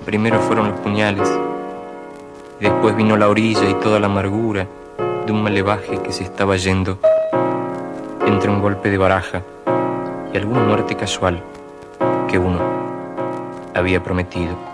Primero fueron los puñales, y después vino la orilla y toda la amargura de un malevaje que se estaba yendo entre un golpe de baraja y alguna muerte casual que uno había prometido.